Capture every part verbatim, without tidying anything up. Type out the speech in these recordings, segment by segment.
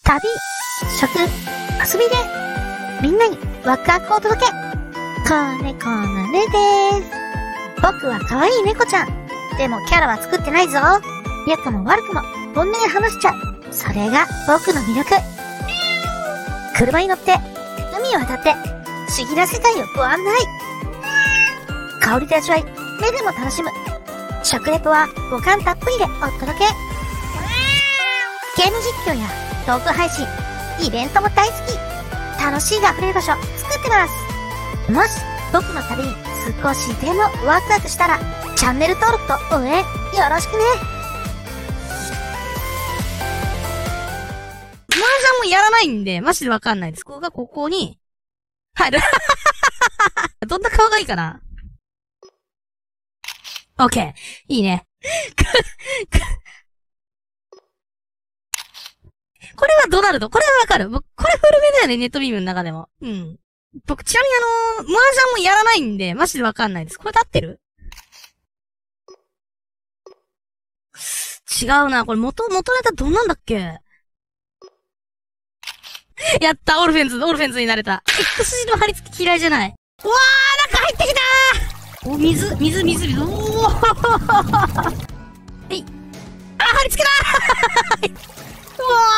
旅、食、遊びで、みんなにワクワクをお届け。子猫のねです。僕は可愛い猫ちゃん。でもキャラは作ってないぞ。良くも悪くも本音で話しちゃう。それが僕の魅力。車に乗って、海を渡って、不思議な世界をご案内。香りで味わい、目でも楽しむ。食レポは五感たっぷりでお届け。ゲーム実況やトーク配信、イベントも大好き。楽しいが溢れる場所作ってます。もし僕の旅に少しでもワクワクしたら、チャンネル登録と応援よろしくね。 麻雀もやらないんで、マジでわかんないです。ここがここに入る。どんな顔がいいかな。オッケー。いいね。これはドナルド。これはわかる。僕、これ古めだよね、ネットビームの中でも。うん。僕、ちなみにあのー、麻雀もやらないんで、マジでわかんないです。これで合ってる？違うな。これ元、元ネタどんなんだっけ？やった、オルフェンズ、オルフェンズになれた。X 字の貼り付き嫌いじゃない。うわー、中入ってきたー！お、水、水、水、水。おーはい。あ、貼り付けたーうわ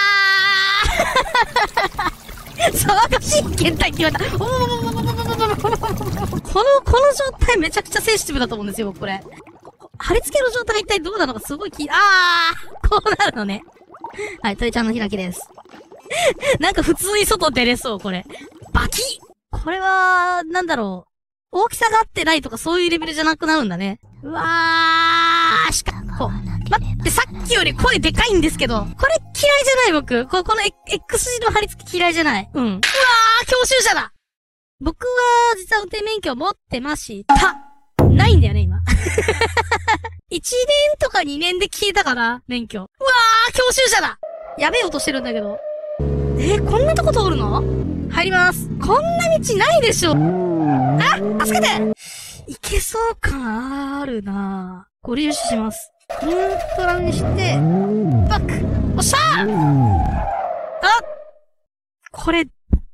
ー騒がしい検体って言われた。おーこの、この状態めちゃくちゃセンシティブだと思うんですよ、これ。貼り付けの状態一体どうなのかすごい気、あーこうなるのね。はい、鳥ちゃんの開きです。なんか普通に外出れそう、これ。バキッこれは、なんだろう。大きさが合ってないとかそういうレベルじゃなくなるんだね。うわーしか、こう。待って、さっきより声でかいんですけど。これ嫌いじゃない僕。こ、この X 字の貼り付き嫌いじゃない。うん。うわー教習者だ僕は、実は運転免許を持ってました。ないんだよね、今。いちねんとかにねんで消えたから、免許。うわー教習者だやべえ音してるんだけど。えー、こんなとこ通るの？入ります。こんな道ないでしょ。あ、助けていけそう感あるなぁ。ご利用します。ニュートラルにして、バックおっしゃーあこれ、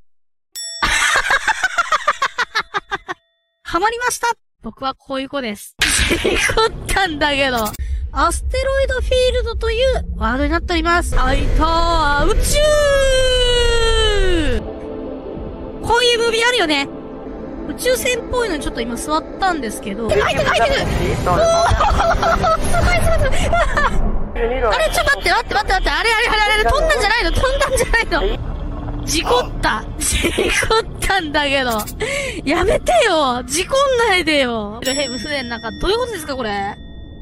はまりました僕はこういう子です。事故ったんだけど。アステロイドフィールドというワードになっております。はいたー宇宙こういうムービーあるよね。宇宙船っぽいのにちょっと今座ったんですけど。入ってる入ってるおーすごいすごいすごいあれちょっと待って待って待って待ってあれあれあれあれ飛んだんじゃないの飛んだんじゃないの事故った事故ったんだけどやめてよ事故んないでよヘブ船の中どういうことですかこれ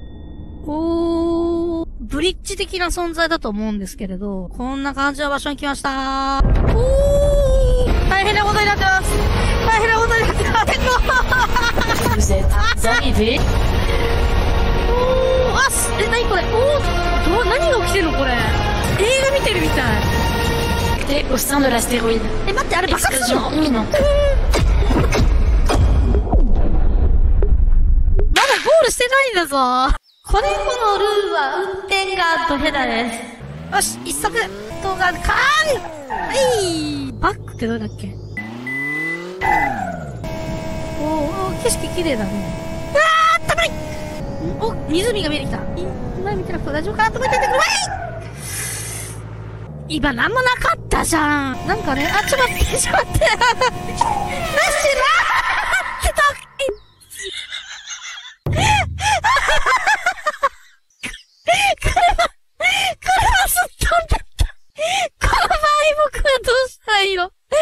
おー、ブリッジ的な存在だと思うんですけれど、こんな感じの場所に来ましたー。おー、大変なことになってます。大変なことになってます。おー、あす、え、なにこれおー、ど、何が起きてんのこれ。映画見てるみたい。 え、au sein de l'astéroïde。 え、待って、あれ爆発するの？まだゴールしてないんだぞ。子猫のルーは運転がドヘダです。よし、一足、動画、カーンはい、バックってどれだっけおー、おー景色綺麗だね。あー、あったかいお、湖が見えてきた。今見てなくて大丈夫かなと思っててくれ今なんもなかったじゃん。なんかね、あ、ちょっと待って、ちょっと待って。なしなーってた車、車すっ飛んだった。この場合僕はどうしたらいいの？違うんです。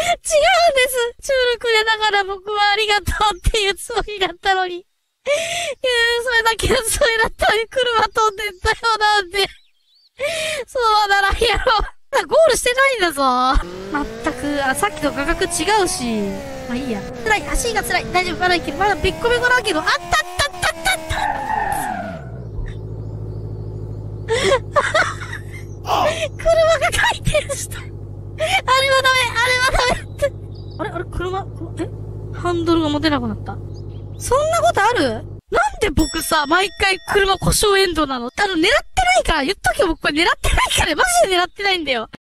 チュールくれながら僕はありがとうっていうつもりだったのに。いやそれだけのつもりだったのに車飛んでったよなんで。そうならんやろ。ゴールしてないんだぞ。まったく、あ、さっきと価格違うし。まあいいや。辛い、足が辛い。大丈夫、まだいける。まだべっこべこだけど、あったったったったった車が回転した。あれはダメ、あれはダメって。あれあれ車、えハンドルが持てなくなった。そんなことある？なんで僕さ、毎回車故障エンドなの？あの、狙ってないから、言っとけよ僕これ狙ってないから、マジで狙ってないんだよ。